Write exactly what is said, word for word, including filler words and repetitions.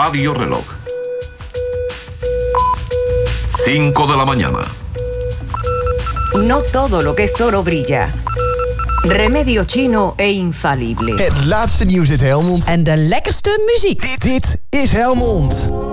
Radio Reloj. cinco de la mañana. No todo lo que es oro brilla. Remedio chino e infalible. Het laatste nieuws uit Helmond. En de lekkerste muziek. Dit, dit is Helmond.